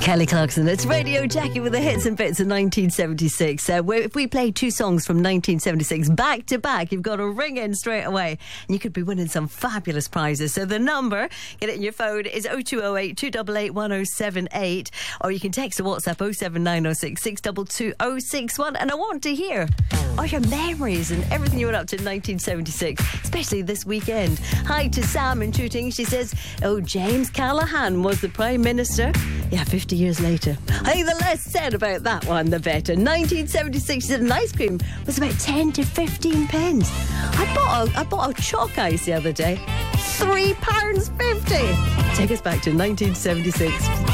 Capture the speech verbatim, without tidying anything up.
Kelly Clarkson. It's Radio Jackie with the hits and bits of nineteen seventy-six. Uh, where if we play two songs from nineteen seventy-six back to back, you've got to ring in straight away and you could be winning some fabulous prizes. So the number, get it in your phone, is oh two oh eight, two eight eight, one oh seven eight, or you can text or WhatsApp oh seven nine oh six, six two two oh six one. And I want to hear all your memories and everything you went up to in nineteen seventy-six, especially this weekend. Hi to Sam in Tooting. She says, oh, James Callaghan was the Prime Minister. Yeah, fifty years later. Hey, the less said about that one, the better. nineteen seventy-six, she said an ice cream was about ten to fifteen pence. I bought a, I bought a chalk ice the other day. three pounds fifty. Take us back to nineteen seventy-six.